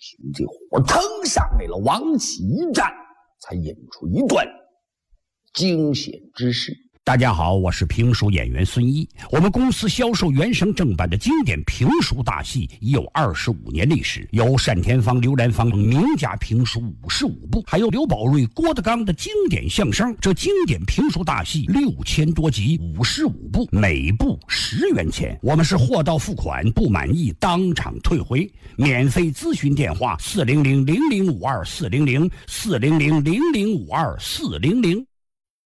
凭这火腾上来了，往起一站，才引出一段惊险之事。 大家好，我是评书演员孙一。我们公司销售原声正版的经典评书大戏已有25年历史，有单田芳、刘兰芳名家评书55部，还有刘宝瑞、郭德纲的经典相声。这经典评书大戏6000多集，55部，每部10元钱。我们是货到付款，不满意当场退回。免费咨询电话：400-0052-400，400-0052-400。